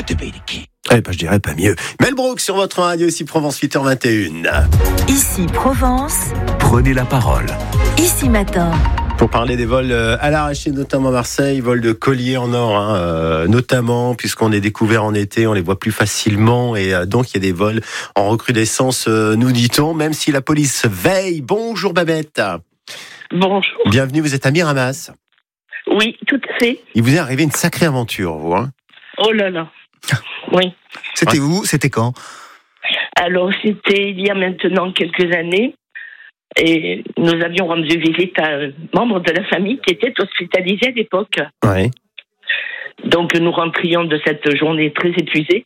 Eh ben, je dirais pas mieux. Mel Brooks sur votre radio, ici Provence, 8h21. Ici Provence, Prenez la parole. ici Matin. Pour parler des vols à l'arraché, notamment à Marseille, vols de colliers en or, notamment, puisqu'on est découvert en été, on les voit plus facilement, et donc il y a des vols en recrudescence, nous dit-on, même si la police veille. Bonjour Babette. Bonjour. Bienvenue, vous êtes à Miramas. Oui, tout à fait. Il vous est arrivé une sacrée aventure, vous, hein? Oh là là. Oui. C'était où? C'était quand? Alors, c'était il y a maintenant quelques années. Et nous avions rendu visite à un membre de la famille qui était hospitalisé à l'époque. Ouais. Donc, nous rentrions de cette journée très épuisée.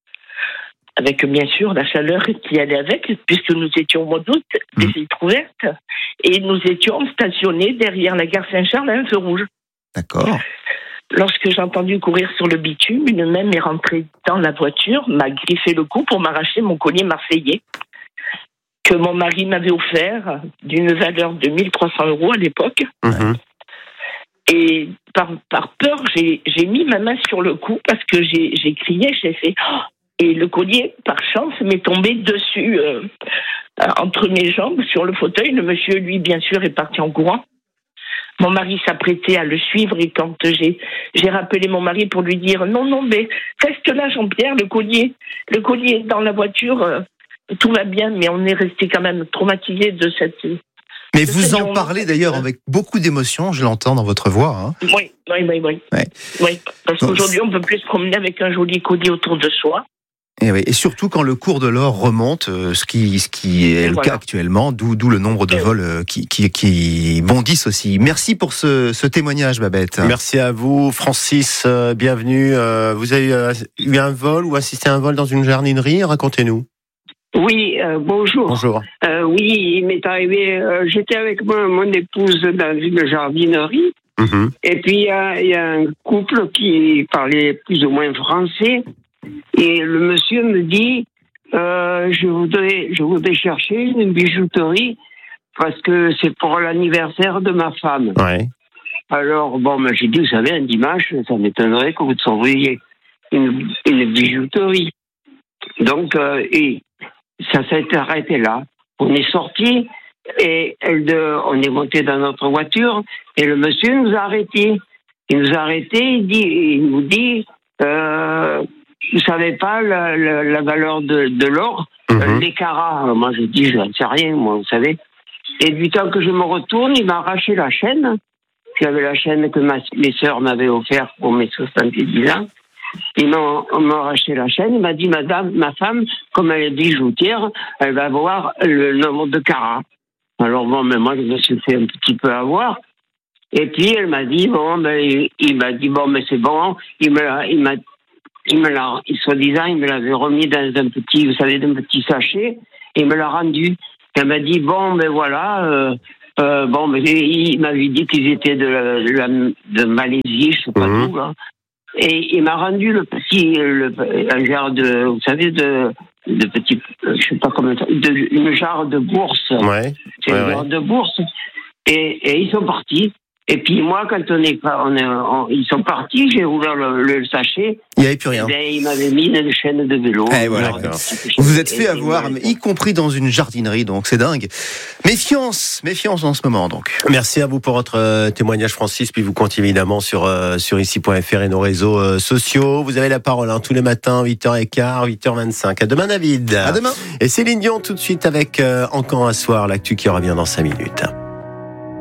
Avec, bien sûr, la chaleur qui allait avec, puisque nous étions au mois d'août, des vitres ouvertes. Et nous étions stationnés derrière la gare Saint-Charles à un feu rouge. D'accord. Lorsque j'ai entendu courir sur le bitume, une main m'est rentrée dans la voiture, m'a griffé le cou pour m'arracher mon collier marseillais que mon mari m'avait offert d'une valeur de 1 300 € à l'époque. Mhm. Et par peur, j'ai mis ma main sur le cou parce que j'ai crié, j'ai fait oh! Et le collier, par chance, m'est tombé dessus, entre mes jambes, sur le fauteuil. Le monsieur, lui, bien sûr, est parti en courant. Mon mari s'apprêtait à le suivre et quand j'ai rappelé mon mari pour lui dire non, mais reste là, Jean-Pierre, le collier est dans la voiture, tout va bien, mais on est resté quand même traumatisé de cette. Mais vous en parlez d'ailleurs avec beaucoup d'émotion, je l'entends dans votre voix. Hein. Oui. Ouais. Oui, parce qu'aujourd'hui, on peut plus se promener avec un joli collier autour de soi. Et surtout quand le cours de l'or remonte, ce qui est le cas actuellement, d'où le nombre de vols qui bondissent aussi. Merci pour ce témoignage, Babette. Merci à vous, Francis, bienvenue. Vous avez eu un vol ou assisté à un vol dans une jardinerie? Racontez-nous. Oui, bonjour. Bonjour. Oui, il m'est arrivé, j'étais avec mon épouse dans une jardinerie, et puis il y a un couple qui parlait plus ou moins français, et le monsieur me dit, je voudrais chercher une bijouterie, parce que c'est pour l'anniversaire de ma femme. Ouais. Alors, j'ai dit, vous savez, un dimanche, ça m'étonnerait que vous trouviez une bijouterie. Donc, et ça s'est arrêté là. On est sortis et on est monté dans notre voiture et le monsieur nous a arrêtés. Il nous a arrêtés, il nous dit, vous savez pas la valeur de l'or, les carats. Alors moi je dis, je ne sais rien, moi, vous savez. Et du temps que je me retourne, il m'a arraché la chaîne. J'avais la chaîne que mes sœurs m'avaient offerte pour mes 70 ans. Il m'a arraché la chaîne, il m'a dit, madame, ma femme, comme elle est bijoutière, elle va avoir le nombre de carats. Alors mais moi je me suis fait un petit peu avoir. Et puis elle m'a dit, il m'a dit, mais c'est bon, soi-disant, il me l'avait remis dans un petit sachet, et il me l'a rendu. Elle m'a dit, voilà, mais il m'avait dit qu'ils étaient de Malaisie, je sais pas d'où, là. Et il m'a rendu un genre de, vous savez, de petit, je sais pas comment, une jarre de bourse. Ouais. C'est une jarre de bourse. Et ils sont partis. Et puis moi, quand ils sont partis, j'ai ouvert le sachet. Il n'y avait plus rien. Et il m'avait mis une chaîne de vélo. Et voilà. Vous vous êtes fait avoir, y compris dans une jardinerie, donc c'est dingue. Méfiance en ce moment, donc. Merci à vous pour votre témoignage, Francis. Puis vous comptez évidemment sur ici.fr et nos réseaux sociaux. Vous avez la parole tous les matins, 8h15, 8h25. À demain, David. À demain. Et Céline Dion tout de suite avec Encore un soir, l'actu qui revient dans 5 minutes.